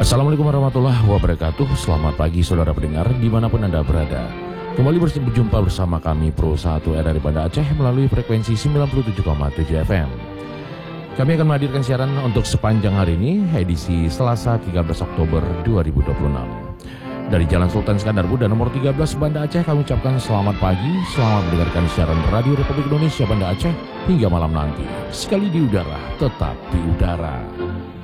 Assalamualaikum warahmatullahi wabarakatuh. Selamat pagi saudara pendengar dimanapun Anda berada. Kembali berjumpa bersama kami Pro 1 RRI Banda Aceh melalui frekuensi 97,7 FM. Kami akan menghadirkan siaran untuk sepanjang hari ini, edisi Selasa 13 Oktober 2026. Dari Jalan Sultan Iskandar Muda nomor 13 Banda Aceh, kami ucapkan selamat pagi, selamat mendengarkan siaran Radio Republik Indonesia Banda Aceh hingga malam nanti. Sekali di udara, tetap di udara.